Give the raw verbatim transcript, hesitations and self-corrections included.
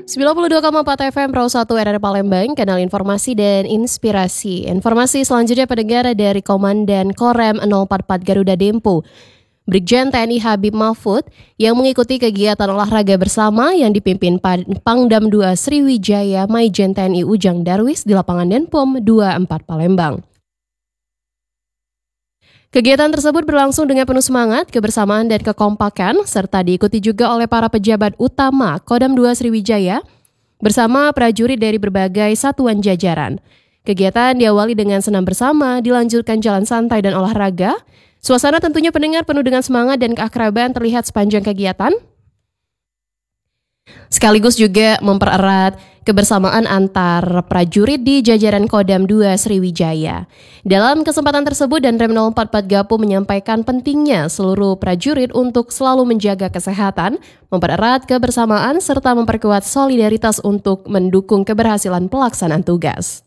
sembilan puluh dua koma empat F M Pro satu R R Palembang, kanal informasi dan inspirasi. Informasi selanjutnya pendengar dari Komandan Korem nol empat empat Garuda Dempo, Brigjen T N I Habib Mahfud, yang mengikuti kegiatan olahraga bersama yang dipimpin Pangdam dua Sriwijaya Maijen T N I Ujang Darwis di lapangan Denpom dua puluh empat Palembang. Kegiatan tersebut berlangsung dengan penuh semangat, kebersamaan, dan kekompakan, serta diikuti juga oleh para pejabat utama Kodam dua Sriwijaya bersama prajurit dari berbagai satuan jajaran. Kegiatan diawali dengan senam bersama, dilanjutkan jalan santai dan olahraga. Suasana tentunya pendengar penuh dengan semangat dan keakraban terlihat sepanjang kegiatan, sekaligus juga mempererat kebersamaan antar prajurit di jajaran Kodam dua Sriwijaya. Dalam kesempatan tersebut, Danrem nol empat empat Gapo menyampaikan pentingnya seluruh prajurit untuk selalu menjaga kesehatan, mempererat kebersamaan, serta memperkuat solidaritas untuk mendukung keberhasilan pelaksanaan tugas.